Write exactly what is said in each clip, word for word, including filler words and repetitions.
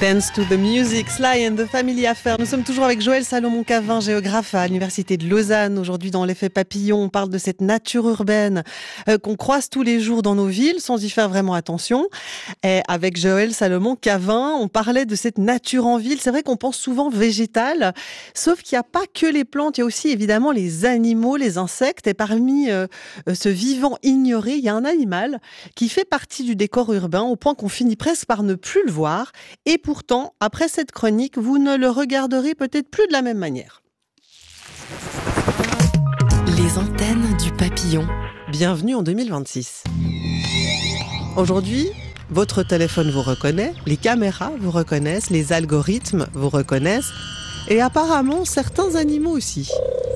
Dance to the music, Sly and the Family Affair. Nous sommes toujours avec Joël Salomon-Cavin, géographe à l'Université de Lausanne. Aujourd'hui, dans l'effet papillon, on parle de cette nature urbaine euh, qu'on croise tous les jours dans nos villes, sans y faire vraiment attention. Et avec Joël Salomon-Cavin, on parlait de cette nature en ville. C'est vrai qu'on pense souvent végétale, sauf qu'il n'y a pas que les plantes, il y a aussi évidemment les animaux, les insectes. Et parmi euh, ce vivant ignoré, il y a un animal qui fait partie du décor urbain, au point qu'on finit presque par ne plus le voir. Et pourtant, après cette chronique, vous ne le regarderez peut-être plus de la même manière. Les antennes du papillon. Bienvenue en deux mille vingt-six. Aujourd'hui, votre téléphone vous reconnaît, les caméras vous reconnaissent, les algorithmes vous reconnaissent, et apparemment certains animaux aussi.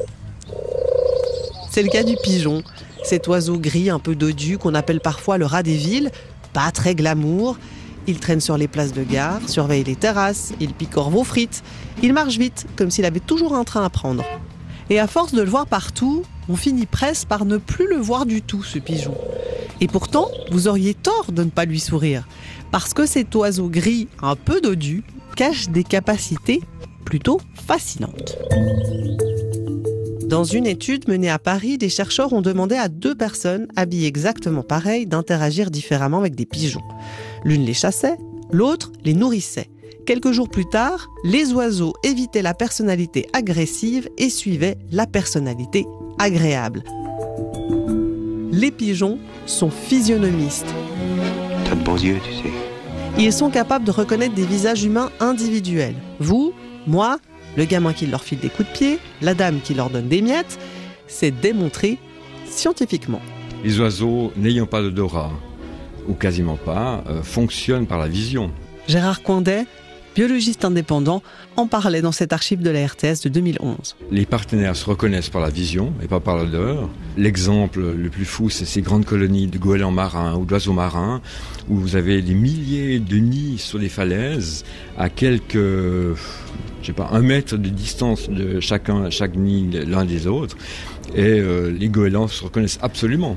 C'est le cas du pigeon, cet oiseau gris un peu dodu qu'on appelle parfois le rat des villes, pas très glamour. Il traîne sur les places de gare, surveille les terrasses, il picore vos frites. Il marche vite, comme s'il avait toujours un train à prendre. Et à force de le voir partout, on finit presque par ne plus le voir du tout, ce pigeon. Et pourtant, vous auriez tort de ne pas lui sourire. Parce que cet oiseau gris, un peu dodu, cache des capacités plutôt fascinantes. Dans une étude menée à Paris, des chercheurs ont demandé à deux personnes, habillées exactement pareil, d'interagir différemment avec des pigeons. L'une les chassait, l'autre les nourrissait. Quelques jours plus tard, les oiseaux évitaient la personnalité agressive et suivaient la personnalité agréable. Les pigeons sont physionomistes. T'as de beaux yeux, tu sais. Ils sont capables de reconnaître des visages humains individuels. Vous, moi, le gamin qui leur file des coups de pied, la dame qui leur donne des miettes, c'est démontré scientifiquement. Les oiseaux n'ayant pas d'odorat, ou quasiment pas, euh, fonctionnent par la vision. Gérard Coindet, biologiste indépendant, en parlait dans cette archive de la R T S de deux mille onze. Les partenaires se reconnaissent par la vision et pas par l'odeur. L'exemple le plus fou, c'est ces grandes colonies de goélands marins ou d'oiseaux marins, où vous avez des milliers de nids sur les falaises, à quelques, je sais pas, un mètre de distance de chacun, chaque nid l'un des autres. Et euh, les goélands se reconnaissent absolument.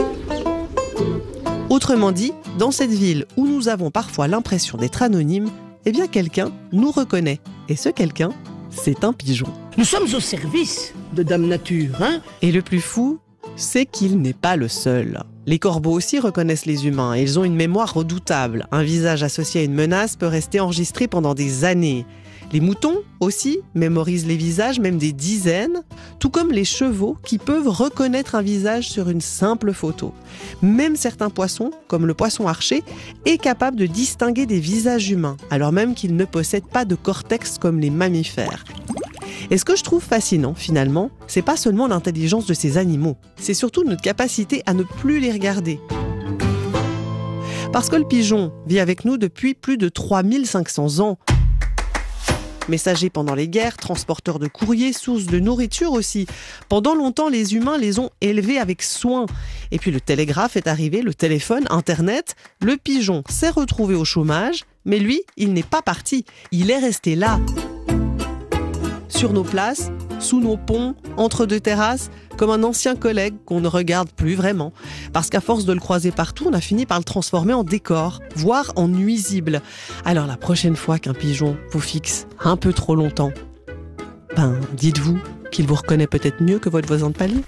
Autrement dit, dans cette ville où nous avons parfois l'impression d'être anonymes, eh bien quelqu'un nous reconnaît. Et ce quelqu'un, c'est un pigeon. Nous sommes au service de Dame Nature, hein ? Et le plus fou, c'est qu'il n'est pas le seul. Les corbeaux aussi reconnaissent les humains et ils ont une mémoire redoutable. Un visage associé à une menace peut rester enregistré pendant des années. Les moutons aussi mémorisent les visages, même des dizaines, tout comme les chevaux qui peuvent reconnaître un visage sur une simple photo. Même certains poissons, comme le poisson archer, est capable de distinguer des visages humains, alors même qu'ils ne possèdent pas de cortex comme les mammifères. Et ce que je trouve fascinant, finalement, c'est pas seulement l'intelligence de ces animaux, c'est surtout notre capacité à ne plus les regarder. Parce que le pigeon vit avec nous depuis plus de trois mille cinq cents ans. Messager pendant les guerres, transporteur de courrier, source de nourriture aussi. Pendant longtemps, les humains les ont élevés avec soin. Et puis le télégraphe est arrivé, le téléphone, Internet. Le pigeon s'est retrouvé au chômage, mais lui, il n'est pas parti. Il est resté là. Sur nos places, sous nos ponts, entre deux terrasses, comme un ancien collègue qu'on ne regarde plus vraiment. Parce qu'à force de le croiser partout, on a fini par le transformer en décor, voire en nuisible. Alors la prochaine fois qu'un pigeon vous fixe un peu trop longtemps, ben dites-vous qu'il vous reconnaît peut-être mieux que votre voisin de palier.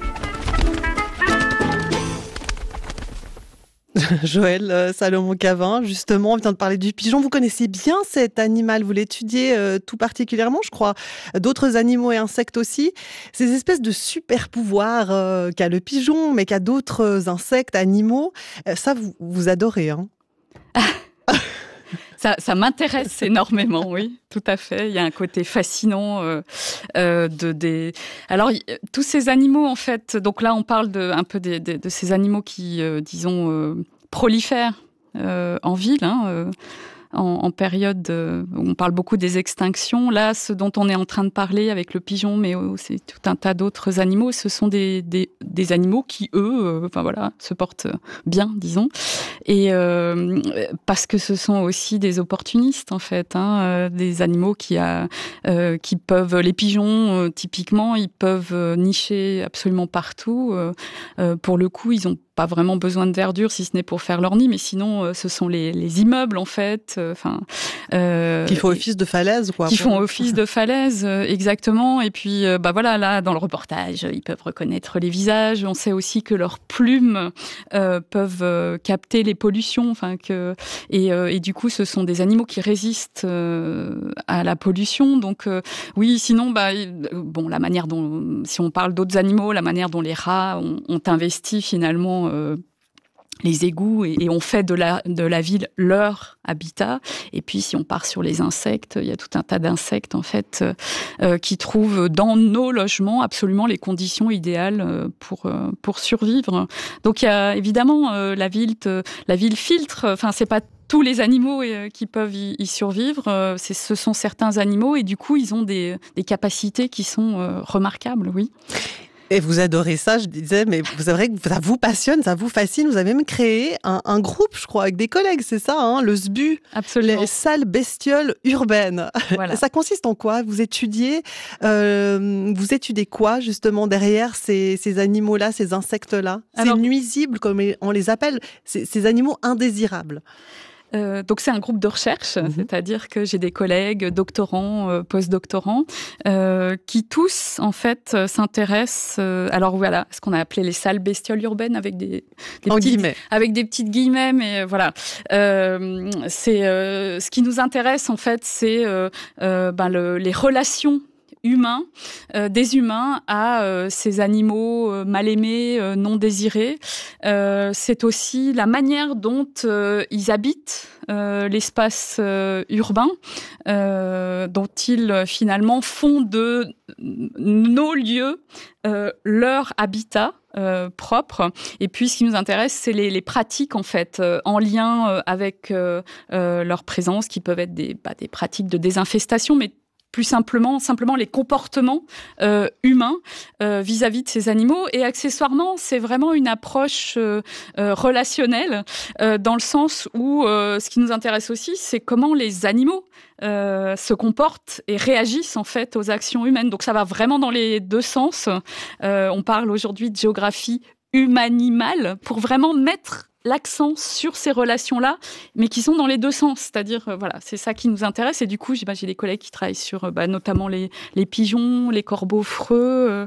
Joël euh, Salomon-Cavin, justement, on vient de parler du pigeon. Vous connaissez bien cet animal, vous l'étudiez euh, tout particulièrement, je crois. D'autres animaux et insectes aussi. Ces espèces de super pouvoirs euh, qu'a le pigeon, mais qu'a d'autres insectes, animaux. Euh, ça, vous, vous adorez, hein? Ça, ça m'intéresse énormément, oui, tout à fait. Il y a un côté fascinant euh, euh, de des. Alors y, tous ces animaux, en fait. Donc là, on parle de un peu des, des, de ces animaux qui, euh, disons, euh, prolifèrent euh, en ville. Hein, euh, en, en période, euh, on parle beaucoup des extinctions. Là, ce dont on est en train de parler avec le pigeon, mais aussi tout un tas d'autres animaux, ce sont des, des, des animaux qui, eux, euh, enfin voilà, se portent bien, disons. Et euh, parce que ce sont aussi des opportunistes, en fait, hein, euh, des animaux qui, a, euh, qui peuvent, les pigeons, euh, typiquement, ils peuvent nicher absolument partout. Euh, euh, pour le coup, ils ont pas vraiment besoin de verdure si ce n'est pour faire leur nid, mais sinon euh, ce sont les, les immeubles en fait, enfin euh, euh, qui font office de falaise, quoi. Qui font office de falaise, euh, exactement. Et puis euh, bah voilà, là dans le reportage, ils peuvent reconnaître les visages. On sait aussi que leurs plumes euh, peuvent euh, capter les pollutions, enfin que et, euh, et du coup ce sont des animaux qui résistent euh, à la pollution. Donc euh, oui, sinon bah bon la manière dont, si on parle d'autres animaux, la manière dont les rats ont, ont investi finalement euh, les égouts et, et ont fait de la, de la ville leur habitat. Et puis, si on part sur les insectes, il y a tout un tas d'insectes, en fait, euh, qui trouvent dans nos logements absolument les conditions idéales pour, euh, pour survivre. Donc, il y a évidemment euh, la ville, te, la ville filtre. Enfin, c'est pas tous les animaux euh, qui peuvent y, y survivre. Euh, c'est, ce sont certains animaux et du coup, ils ont des, des capacités qui sont euh, remarquables, oui. Et vous adorez ça, je disais, mais c'est vrai que ça vous passionne, ça vous fascine. Vous avez même créé un, un groupe, je crois, avec des collègues, c'est ça, hein, le S B U, absolument. Les salles bestioles urbaines. Voilà. Ça consiste en quoi? Vous étudiez, euh, vous étudiez quoi justement derrière ces, ces animaux-là, ces insectes-là? Alors, ces nuisibles, comme on les appelle, ces, ces animaux indésirables. Euh, donc c'est un groupe de recherche, mmh. c'est-à-dire que j'ai des collègues doctorants, euh, post-doctorants, euh, qui tous en fait euh, s'intéressent. Euh, alors voilà, ce qu'on a appelé les salles bestioles urbaines avec des, des en petites, guillemets, avec des petites guillemets, mais voilà. Euh, c'est euh, ce qui nous intéresse en fait, c'est euh, euh, ben, le, les relations humains, euh, des humains à euh, ces animaux euh, mal aimés, euh, non désirés. Euh, c'est aussi la manière dont euh, ils habitent euh, l'espace euh, urbain, euh, dont ils finalement font de nos lieux euh, leur habitat. Euh, propre. Et puis, ce qui nous intéresse, c'est les, les pratiques, en fait, euh, en lien euh, avec euh, euh, leur présence, qui peuvent être des, bah, des pratiques de désinfestation, mais plus simplement, simplement les comportements euh, humains euh, vis-à-vis de ces animaux. Et accessoirement, c'est vraiment une approche euh, euh, relationnelle, euh, dans le sens où euh, ce qui nous intéresse aussi, c'est comment les animaux euh, se comportent et réagissent en fait aux actions humaines. Donc ça va vraiment dans les deux sens. Euh, on parle aujourd'hui de géographie humanimale pour vraiment mettre l'accent sur ces relations-là, mais qui sont dans les deux sens. C'est-à-dire, euh, voilà, c'est ça qui nous intéresse. Et du coup, j'ai, bah, j'ai des collègues qui travaillent sur euh, bah, notamment les, les pigeons, les corbeaux freux, euh,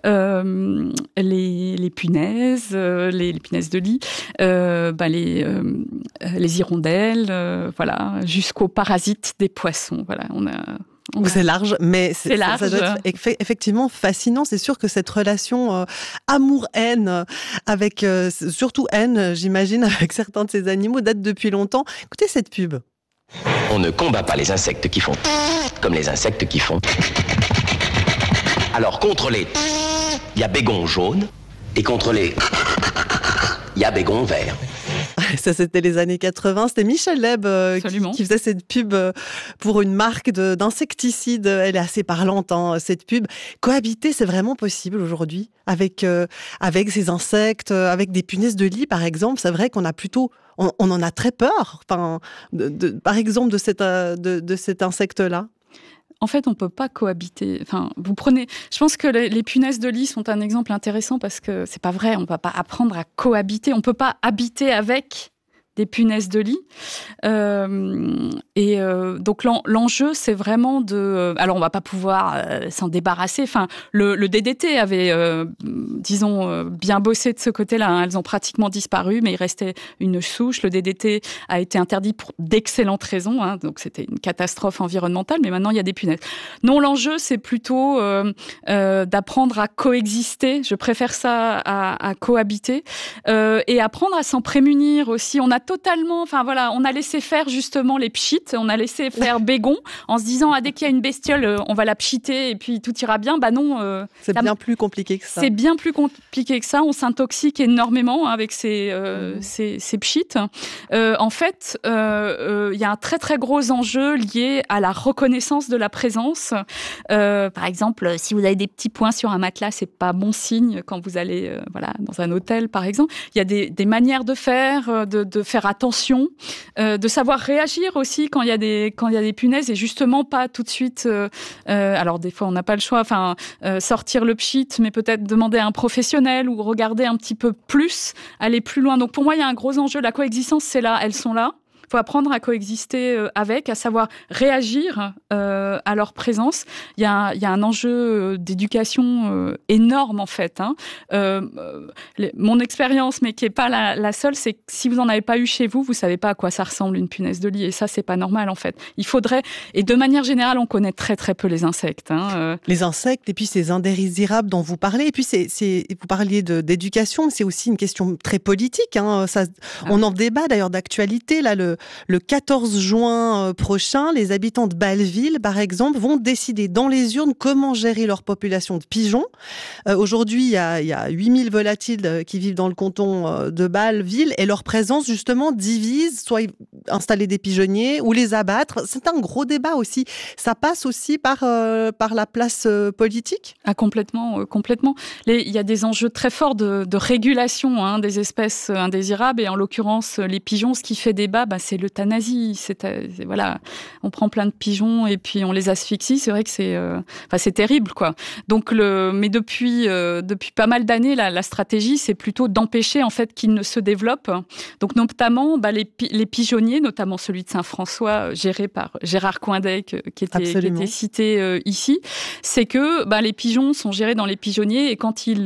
euh, les, les punaises, euh, les, les punaises de lit, euh, bah, les, euh, les hirondelles, euh, voilà, jusqu'aux parasites des poissons. Voilà, on a... Donc c'est large, mais c'est, c'est large. Ça, ça doit être effectivement fascinant. C'est sûr que cette relation euh, amour-haine, avec euh, surtout haine, j'imagine, avec certains de ces animaux, date depuis longtemps. Écoutez cette pub. On ne combat pas les insectes qui font comme les insectes qui font. Alors contre les il y a bégon jaune et contre les il y a bégon vert. Ça, c'était les années quatre-vingts. C'était Michel Leb euh, qui, qui faisait cette pub euh, pour une marque de, d'insecticides. Elle est assez parlante, hein, cette pub. Cohabiter, c'est vraiment possible aujourd'hui avec, euh, avec ces insectes, euh, avec des punaises de lit, par exemple. C'est vrai qu'on a plutôt... On, on en a très peur, enfin, de, de, par exemple, de, cette, euh, de, de cet insecte-là. En fait, on peut pas cohabiter. Enfin, vous prenez. Je pense que les, les punaises de lit sont un exemple intéressant parce que c'est pas vrai. On va pas apprendre à cohabiter. On peut pas habiter avec des punaises de lit. Euh, et euh, donc l'en, l'enjeu, c'est vraiment de. Alors, on va pas pouvoir euh, s'en débarrasser. Enfin, le, le D D T avait, euh, disons, euh, bien bossé de ce côté-là. Hein. Elles ont pratiquement disparu, mais il restait une souche. Le D D T a été interdit pour d'excellentes raisons. Hein. Donc, c'était une catastrophe environnementale. Mais maintenant, il y a des punaises. Non, l'enjeu, c'est plutôt euh, euh, d'apprendre à coexister. Je préfère ça à, à cohabiter euh, et apprendre à s'en prémunir aussi. On a totalement, enfin voilà, on a laissé faire justement les pchites, on a laissé faire bégon en se disant ah dès qu'il y a une bestiole, on va la pchiter et puis tout ira bien. Bah non, euh, c'est bien plus compliqué que ça. C'est bien plus compliqué que ça. On s'intoxique énormément avec ces euh, mmh. ces, ces pchites. Euh, en fait, il euh, euh, y a un très très gros enjeu lié à la reconnaissance de la présence. Euh, par exemple, si vous avez des petits points sur un matelas, c'est pas bon signe quand vous allez euh, voilà dans un hôtel par exemple. Il y a des, des manières de faire, de, de faire attention, euh, de savoir réagir aussi quand quand il y a des quand il y a des punaises et justement pas tout de suite. Euh, euh, alors des fois on n'a pas le choix. Enfin euh, sortir le pchit, mais peut-être demander à un professionnel ou regarder un petit peu plus, aller plus loin. Donc pour moi il y a un gros enjeu. La coexistence c'est là, elles sont là. Il faut apprendre à coexister avec, à savoir réagir euh, à leur présence. Il y a, il y a un enjeu d'éducation euh, énorme en fait. Hein. Euh, les, mon expérience, mais qui est pas la, la seule, c'est que si vous en avez pas eu chez vous, vous savez pas à quoi ça ressemble une punaise de lit. Et ça, c'est pas normal en fait. Il faudrait. Et de manière générale, on connaît très très peu les insectes. Hein. Euh... Les insectes et puis ces indésirables dont vous parlez. Et puis c'est, c'est vous parliez de, d'éducation, mais c'est aussi une question très politique. Hein. Ça, ah. On en débat d'ailleurs d'actualité là le. Le quatorze juin prochain, les habitants de Bâle-Ville, par exemple, vont décider dans les urnes comment gérer leur population de pigeons. Euh, aujourd'hui, il y a, il y a huit mille volatiles qui vivent dans le canton de Bâle-Ville et leur présence, justement, divise, soit installer des pigeonniers ou les abattre. C'est un gros débat aussi. Ça passe aussi par, euh, par la place euh, politique ? Ah, complètement, euh, complètement. Les, il y a des enjeux très forts de, de régulation hein, des espèces indésirables et en l'occurrence, les pigeons, ce qui fait débat, bah, c'est l'euthanasie. C'est, c'est, voilà, on prend plein de pigeons et puis on les asphyxie. C'est vrai que c'est, euh, enfin, c'est terrible, quoi. Donc, le, mais depuis, euh, depuis pas mal d'années, la, la stratégie, c'est plutôt d'empêcher en fait qu'ils ne se développent. Donc, notamment, bah, les, les pigeonniers, notamment celui de Saint-François, géré par Gérard Coindet, qui était, qui était cité euh, ici, c'est que bah, les pigeons sont gérés dans les pigeonniers et quand ils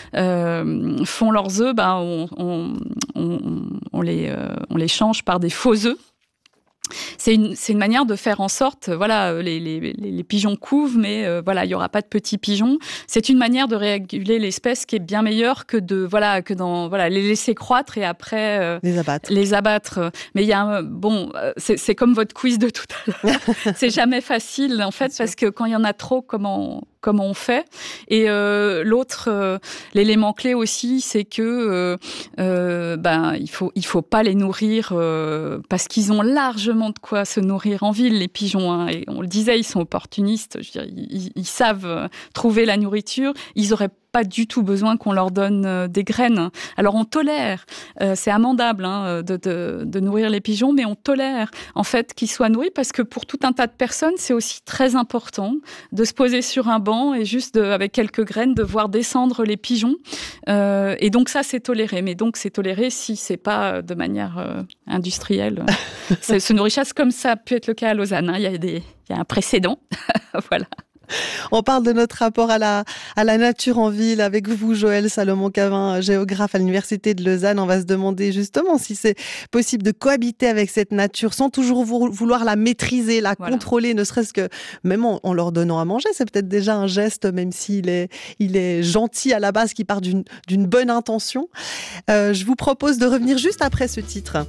euh, font leurs œufs, bah, on, on, on, on, les, euh, on les change par des faux œufs. C'est une, c'est une manière de faire en sorte, voilà, les, les, les pigeons couvent, mais euh, voilà, il y aura pas de petits pigeons. C'est une manière de réguler l'espèce qui est bien meilleure que de, voilà, que dans, voilà, les laisser croître et après euh, les abattre. Les abattre. Mais il y a, un, bon, c'est, c'est comme votre quiz de tout à l'heure. C'est jamais facile en fait parce que quand il y en a trop, comment comment on fait. Et euh, l'autre, euh, l'élément clé aussi, c'est que euh, euh, ben il faut il faut pas les nourrir euh, parce qu'ils ont largement de quoi se nourrir en ville, les pigeons. Hein, et on le disait, ils sont opportunistes. Je veux dire, ils, ils savent trouver la nourriture. Ils auraient pas du tout besoin qu'on leur donne euh, des graines. Alors on tolère, euh, c'est amendable hein, de, de, de nourrir les pigeons, mais on tolère en fait qu'ils soient nourris parce que pour tout un tas de personnes, c'est aussi très important de se poser sur un banc et juste de, avec quelques graines de voir descendre les pigeons. Euh, et donc ça, c'est toléré. Mais donc c'est toléré si c'est pas de manière euh, industrielle. C'est se nourrir chasse comme ça a pu être le cas à Lausanne. Hein. Il y a des, il y a un précédent. Voilà. On parle de notre rapport à la, à la nature en ville avec vous, Joël Salomon-Cavin, géographe à l'Université de Lausanne. On va se demander justement si c'est possible de cohabiter avec cette nature sans toujours vouloir la maîtriser, la voilà. contrôler, ne serait-ce que même en, en leur donnant à manger. C'est peut-être déjà un geste, même s'il est, il est gentil à la base, qui part d'une, d'une bonne intention. Euh, je vous propose de revenir juste après ce titre.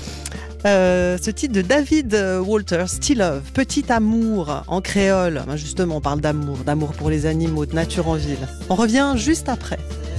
Euh, ce titre de David Walter, Still Love, Petit amour en créole. Justement, on parle d'amour, d'amour pour les animaux, de nature en ville. On revient juste après.